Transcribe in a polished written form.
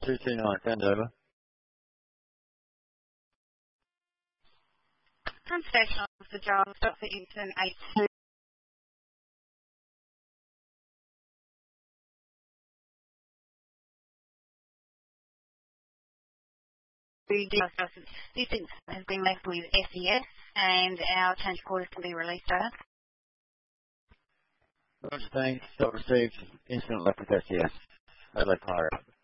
229, send over. From Station Officer Giles, Dr. Eaton, 82. This incident has been left with SES and our change quarters can be released over. Roger, thanks. Dot received. Incident left with SES. Adelaide Fire.